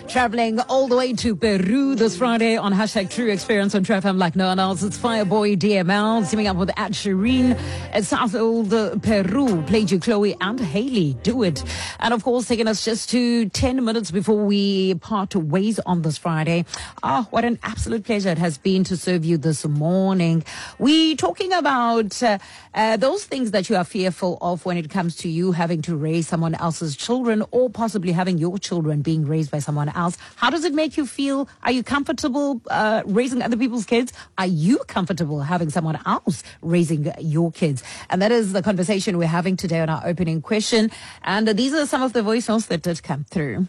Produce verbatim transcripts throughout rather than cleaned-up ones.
Traveling all the way to Peru this Friday on hashtag True Experience on True F M like no one else. It's Fireboy D M L teaming up with Ed Sheeran at South Old Peru. Played you Chloe and Haley. Do it. And of course, taking us just to ten minutes before we part ways on this Friday. Ah, oh, what an absolute pleasure it has been to serve you this morning. We're talking about uh, uh, those things that you are fearful of when it comes to you having to raise someone else's children or possibly having your children being raised by someone else. How does it make you feel? Are you comfortable uh, raising other people's kids? Are you comfortable having someone else raising your kids? And that is the conversation we're having today on our opening question. And uh, these are some of the voice notes that did come through.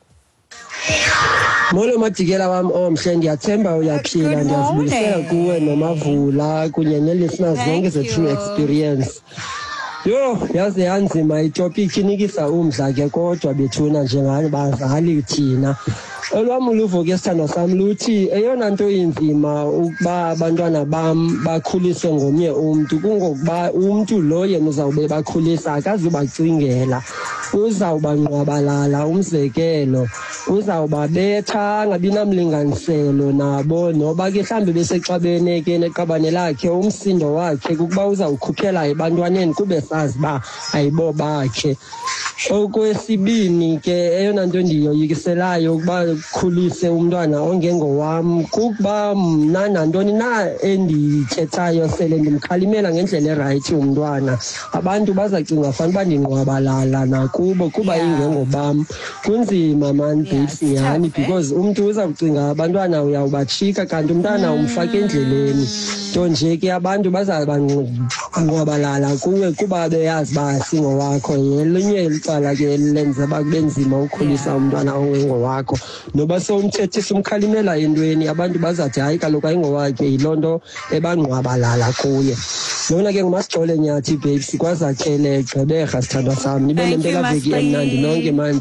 Molo matigela wam omhle ndiyathemba uyaphila ndiyazibulisela kuwe nomavula kunye nelisteners zonke ze True Experience. Yo yaze yanzima itopic inikisa umdla ke kodwa bethuna njengani bazali thina. Olwami uluvo ke sithando sami luthi eyona nto inzima ukuba abantwana bam bakhuliswe ngomnye umuntu kungokuba umuntu lo yena uzawube bakhulisa akazubacingela uzawubanqwabalala umzekelo uzawubabetha angabi namlinganiselo nabo noba ke mhlambe besexabene ke neqabane lakhe umsindo wakhe kukuba uzawukhuphela ebantwaneni kube sazi ba ayibo bakhe. Okwesibini ke eyona nto ndiyoyikiselayo ukuba khulise umntwana ongengowam kukuba mna nantoni na endithethayo sele ndimkhalimela ngendlela erayithi umntwana abantu bazacinga fanuba ndinqwabalala nakubo kuba ingengobam. Kunzima man babes nyhani because umntu uzawucinga abantwana uyawubachika kanti umntana umfake endleleni nto nje ke abantu bazabanqwabalala kuwe kuba beyazi ba singowakho. Yelinye icala ke lenza bakube nzima ukhulisa umntwana ongengowakho noba sowumthethisa umkhalimela entweni abantu bazathi hayi kaloku ayingowakhe yiloo nto ebangqwabalala kuye. Lona ke nguMasigcole Nyathi babes kwazakhele Gqeberha sithandwa sami nibe nempela veki emnandi nonke manje.